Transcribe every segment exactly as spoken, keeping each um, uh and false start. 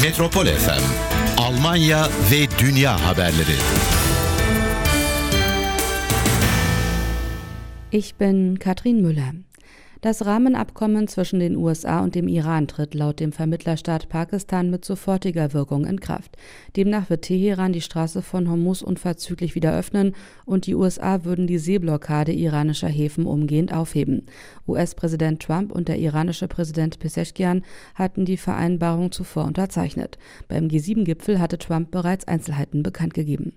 Metropol F M, Almanya ve dünya haberleri. Ich bin Katrin Müller. Das Rahmenabkommen zwischen den U S A und dem Iran tritt laut dem Vermittlerstaat Pakistan mit sofortiger Wirkung in Kraft. Demnach wird Teheran die Straße von Hormuz unverzüglich wieder öffnen und die U S A würden die Seeblockade iranischer Häfen umgehend aufheben. U S-Präsident Trump und der iranische Präsident Pezeshkian hatten die Vereinbarung zuvor unterzeichnet. Beim G sieben Gipfel hatte Trump bereits Einzelheiten bekannt gegeben.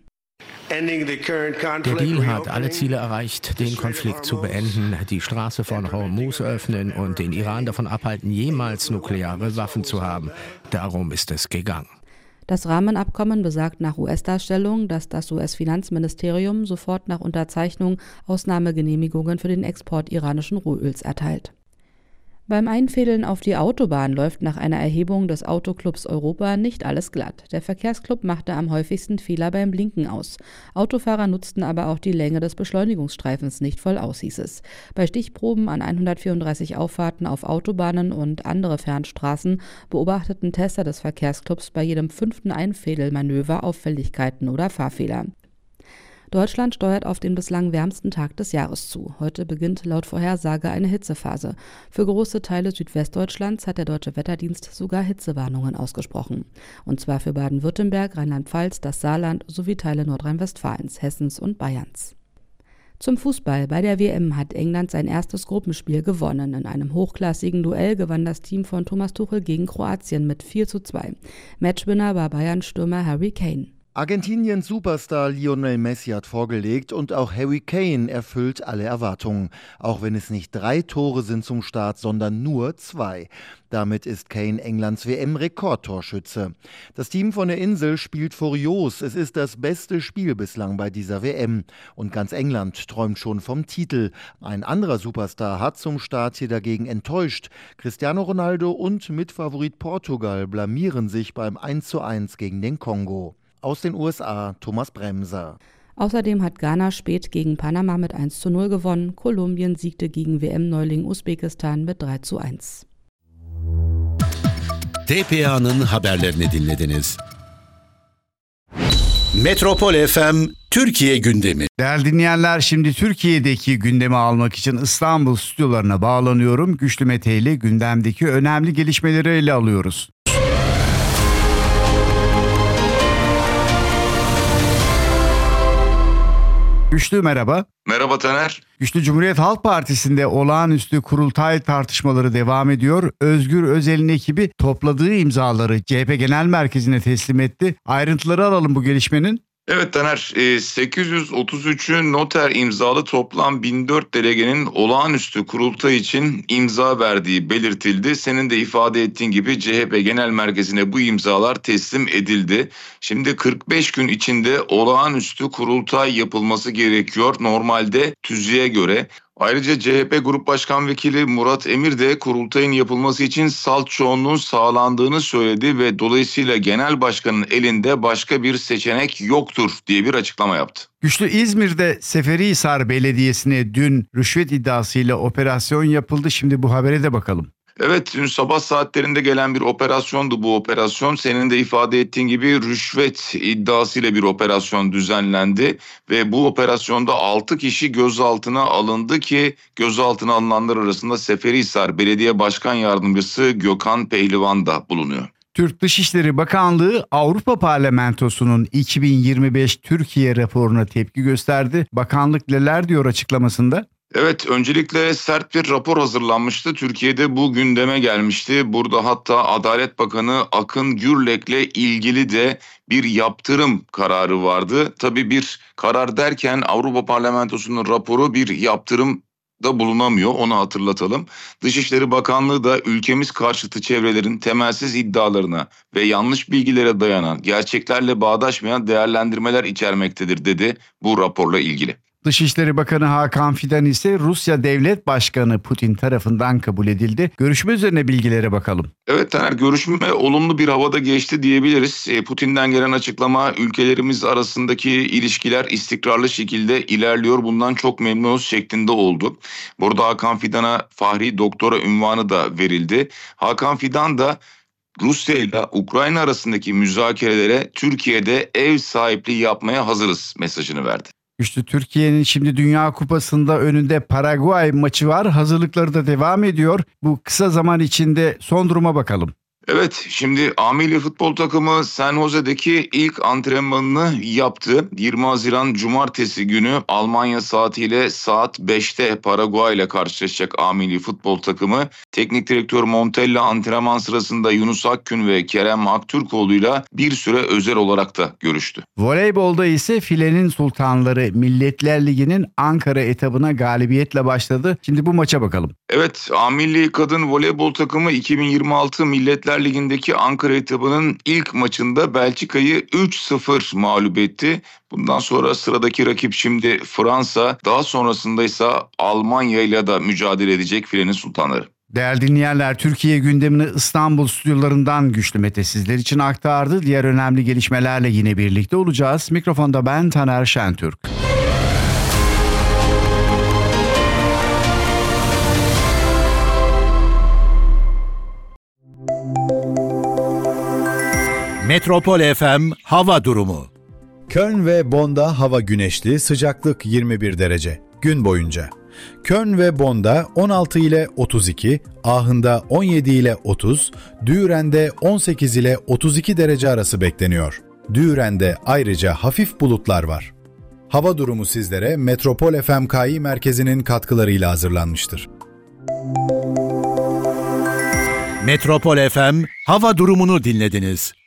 Der Deal hat alle Ziele erreicht, den Konflikt zu beenden, die Straße von Hormuz öffnen und den Iran davon abhalten, jemals nukleare Waffen zu haben. Darum ist es gegangen. Das Rahmenabkommen besagt nach U S-Darstellung, dass das U S-Finanzministerium sofort nach Unterzeichnung Ausnahmegenehmigungen für den Export iranischen Rohöls erteilt. Beim Einfädeln auf die Autobahn läuft nach einer Erhebung des Autoclubs Europa nicht alles glatt. Der Verkehrsclub machte am häufigsten Fehler beim Blinken aus. Autofahrer nutzten aber auch die Länge des Beschleunigungsstreifens nicht voll aus, hieß es. Bei Stichproben an hundertvierunddreißig Auffahrten auf Autobahnen und andere Fernstraßen beobachteten Tester des Verkehrsclubs bei jedem fünften Einfädelmanöver Auffälligkeiten oder Fahrfehler. Deutschland steuert auf den bislang wärmsten Tag des Jahres zu. Heute beginnt laut Vorhersage eine Hitzephase. Für große Teile Südwestdeutschlands hat der Deutsche Wetterdienst sogar Hitzewarnungen ausgesprochen. Und zwar für Baden-Württemberg, Rheinland-Pfalz, das Saarland sowie Teile Nordrhein-Westfalens, Hessens und Bayerns. Zum Fußball. Bei der W M hat England sein erstes Gruppenspiel gewonnen. In einem hochklassigen Duell gewann das Team von Thomas Tuchel gegen Kroatien mit vier zu zwei. Matchwinner war Bayern-Stürmer Harry Kane. Argentiniens Superstar Lionel Messi hat vorgelegt und auch Harry Kane erfüllt alle Erwartungen. Auch wenn es nicht drei Tore sind zum Start, sondern nur zwei. Damit ist Kane Englands W M-Rekordtorschütze. Das Team von der Insel spielt furios. Es ist das beste Spiel bislang bei dieser W M. Und ganz England träumt schon vom Titel. Ein anderer Superstar hat zum Start hier dagegen enttäuscht. Cristiano Ronaldo und Mitfavorit Portugal blamieren sich beim eins zu eins gegen den Kongo. Aus den U S A, Thomas Bremser. Außerdem hat Ghana spät gegen Panama mit eins zu null gewonnen. Kolumbien siegte gegen W M-Neuling Usbekistan mit drei zu eins. T P A'nın haberlerini dinlediniz. Metropol F M Türkiye gündemi. Değerli dinleyenler, şimdi Türkiye'deki gündemi almak için İstanbul stüdyolarına bağlanıyorum. Güçlü Mete ile gündemdeki önemli gelişmeleri ele alıyoruz. Güçlü merhaba. Merhaba Taner. Güçlü, Cumhuriyet Halk Partisi'nde olağanüstü kurultay tartışmaları devam ediyor. Özgür Özel'in ekibi topladığı imzaları C H P Genel Merkezi'ne teslim etti. Ayrıntıları alalım bu gelişmenin. Evet Taner, sekiz yüz otuz üçü noter imzalı toplam bin dört delegenin olağanüstü kurultay için imza verdiği belirtildi. Senin de ifade ettiğin gibi C H P Genel Merkezi'ne bu imzalar teslim edildi. Şimdi kırk beş gün içinde olağanüstü kurultay yapılması gerekiyor normalde tüzüğe göre. Ayrıca C H P Grup Başkan Vekili Murat Emir de kurultayın yapılması için salt çoğunluğun sağlandığını söyledi ve dolayısıyla Genel Başkan'ın elinde başka bir seçenek yoktur diye bir açıklama yaptı. Güçlü, İzmir'de Seferihisar Belediyesi'ne dün rüşvet iddiasıyla operasyon yapıldı. Şimdi bu habere de bakalım. Evet, dün sabah saatlerinde gelen bir operasyondu bu operasyon. Senin de ifade ettiğin gibi rüşvet iddiasıyla bir operasyon düzenlendi ve bu operasyonda altı kişi gözaltına alındı ki gözaltına alınanlar arasında Seferihisar Belediye Başkan Yardımcısı Gökhan Pehlivan da bulunuyor. Türk Dışişleri Bakanlığı Avrupa Parlamentosu'nun iki bin yirmi beş Türkiye raporuna tepki gösterdi. Bakanlık neler diyor açıklamasında? Evet, öncelikle sert bir rapor hazırlanmıştı. Türkiye'de bu gündeme gelmişti. Burada hatta Adalet Bakanı Akın Gürlek'le ilgili de bir yaptırım kararı vardı. Tabii bir karar derken Avrupa Parlamentosu'nun raporu bir yaptırım da bulunamıyor, onu hatırlatalım. Dışişleri Bakanlığı da ülkemiz karşıtı çevrelerin temelsiz iddialarına ve yanlış bilgilere dayanan, gerçeklerle bağdaşmayan değerlendirmeler içermektedir dedi bu raporla ilgili. Dışişleri Bakanı Hakan Fidan ise Rusya Devlet Başkanı Putin tarafından kabul edildi. Görüşme üzerine bilgilere bakalım. Evet Taner, görüşme olumlu bir havada geçti diyebiliriz. Putin'den gelen açıklama, ülkelerimiz arasındaki ilişkiler istikrarlı şekilde ilerliyor, bundan çok memnunuz şeklinde oldu. Burada Hakan Fidan'a Fahri Doktora unvanı da verildi. Hakan Fidan da Rusya ile Ukrayna arasındaki müzakerelere Türkiye'de ev sahipliği yapmaya hazırız mesajını verdi. İşte Türkiye'nin şimdi Dünya Kupası'nda önünde Paraguay maçı var. Hazırlıkları da devam ediyor. Bu kısa zaman içinde son duruma bakalım. Evet, şimdi A milli futbol takımı San Jose'deki ilk antrenmanını yaptı. yirmi Haziran Cumartesi günü Almanya saatiyle saat beşte Paraguay ile karşılaşacak A milli futbol takımı. Teknik direktör Montella antrenman sırasında Yunus Akgün ve Kerem Aktürkoğlu'yla bir süre özel olarak da görüştü. Voleybolda ise filenin sultanları Milletler Ligi'nin Ankara etabına galibiyetle başladı. Şimdi bu maça bakalım. Evet, A milli kadın voleybol takımı iki bin yirmi altı Milletler Ligi'ndeki Ankara etabının ilk maçında Belçika'yı üç sıfır mağlup etti. Bundan sonra sıradaki rakip şimdi Fransa, daha sonrasında ise Almanya ile de mücadele edecek filenin sultanları. Değerli dinleyenler, Türkiye gündemini İstanbul stüdyolarından Güçlü Mete sizler için aktardı. Diğer önemli gelişmelerle yine birlikte olacağız. Mikrofonda ben Taner Şentürk. Metropol F M hava durumu. Köln ve Bonn'da hava güneşli, sıcaklık yirmi bir derece gün boyunca. Köln ve Bonn'da on altı ile otuz iki, Aachen'da on yedi ile otuz, Düren'de on sekiz ile otuz iki derece arası bekleniyor. Düren'de ayrıca hafif bulutlar var. Hava durumu sizlere Metropol F M K I merkezinin katkılarıyla hazırlanmıştır. Metropol F M hava durumunu dinlediniz.